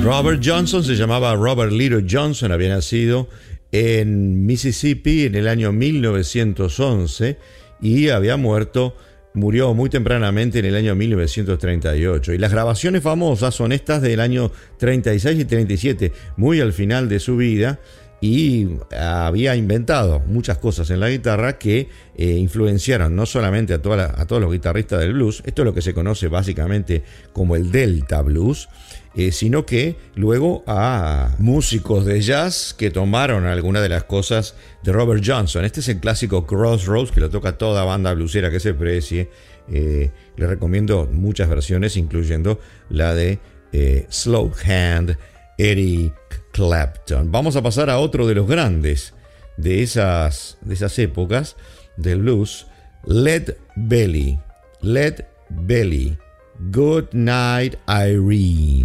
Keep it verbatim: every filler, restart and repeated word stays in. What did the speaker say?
Robert Johnson se llamaba Robert Little Johnson, había nacido en Mississippi en el año mil novecientos once y había muerto, murió muy tempranamente en el año mil novecientos treinta y ocho. Y las grabaciones famosas son estas del año treinta y seis y treinta y siete, muy al final de su vida, y había inventado muchas cosas en la guitarra que eh, influenciaron no solamente a, toda la, a todos los guitarristas del blues, esto es lo que se conoce básicamente como el Delta Blues, eh, sino que luego a músicos de jazz que tomaron algunas de las cosas de Robert Johnson. Este es el clásico Crossroads, que lo toca toda banda bluesera que se precie. Eh, le recomiendo muchas versiones, incluyendo la de eh, Slow Hand, Eric Clapton. Vamos a pasar a otro de los grandes de esas, de esas épocas del blues, Led Belly. Led Belly. Good Night, Irene.